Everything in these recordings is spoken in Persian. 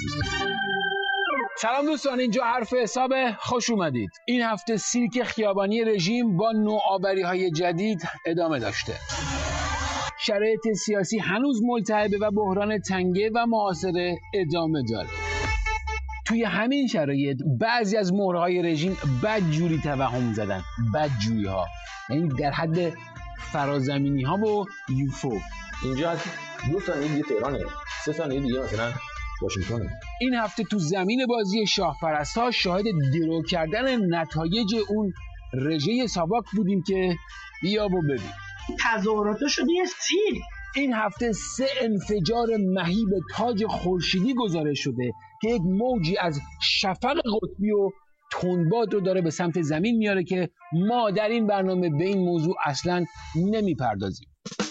سلام دوستان، اینجا حرف حساب. خوش اومدید. این هفته سیرک خیابانی رژیم با نوآوری‌های جدید ادامه داشته. شرایط سیاسی هنوز ملتهبه و بحران تنگه و معاصره ادامه داره. توی همین شرایط بعضی از مهرهای رژیم بدجوری توهم زدن. بدجوری ها یعنی در حد فرازمینی ها و یوفو. اینجا از دوستان این دیگه تهرانه، 3 ثانیه دیگه مثلا واشنگتن. این هفته تو زمین بازی شاهپرست‌ها شاهد درو کردن نتایج اون رژه ساواک بودیم که بیا و ببین. تظاهرات شده یه سیر. این هفته 3 انفجار مهیب تاج خورشیدی گزارش شده که یک موجی از شفق قطبی و تندباد رو داره به سمت زمین میاره که ما در این برنامه به این موضوع اصلاً نمیپردازیم.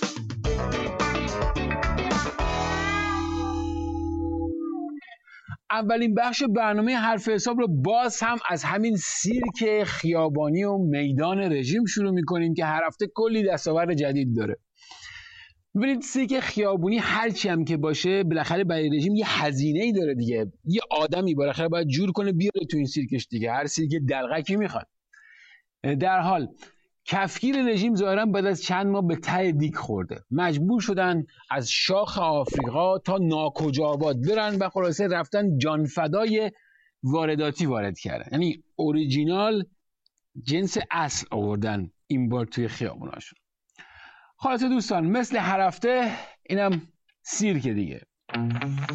اولین بخش برنامه حرف حساب رو باز هم از همین سیرک خیابانی و میدان رژیم شروع میکنیم که هر هفته کلی دستاورد جدید داره. ببینید، سیرک خیابانی هرچی هم که باشه بالاخره برای رژیم یه هزینه‌ای داره دیگه. یه آدمی بالاخره باید جور کنه بیاره تو این سیرکش دیگه. هر سیرک دلغکی میخواد. در حال کفگیر رژیم ظاهرا بعد از چند ماه به ته دیگ خورده. مجبور شدن از شاخ آفریقا تا ناکجا آباد برن و خلاصه رفتن جانفدای وارداتی وارد کردن. یعنی اوریجینال جنس اصل آوردن این بار توی خیابوناشون. خلاصه دوستان، مثل هر هفته اینم سیرک دیگه.